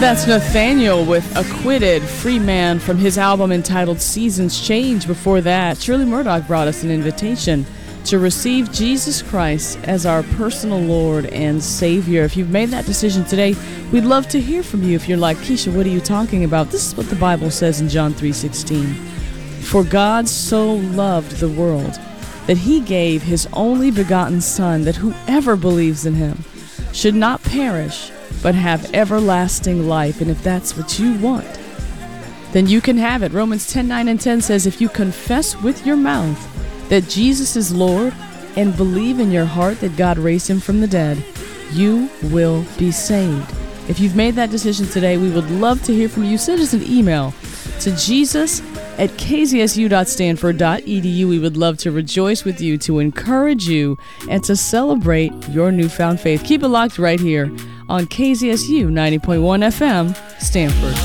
That's Nathaniel with Acquitted, Free Man, from his album entitled Seasons Change. Before that, Shirley Murdoch brought us an invitation to receive Jesus Christ as our personal Lord and Savior. If you've made that decision today, we'd love to hear from you. If you're like, Keisha, what are you talking about? This is what the Bible says in John 3:16. For God so loved the world that he gave his only begotten Son, that whoever believes in him should not perish, but have everlasting life. And if that's what you want, then you can have it. Romans 10:9 and 10 says, if you confess with your mouth that Jesus is Lord and believe in your heart that God raised him from the dead, you will be saved. If you've made that decision today, we would love to hear from you. Send us an email to jesus@kzsu.stanford.edu. We would love to rejoice with you, to encourage you, and to celebrate your newfound faith. Keep it locked right here on KZSU 90.1 FM, Stanford.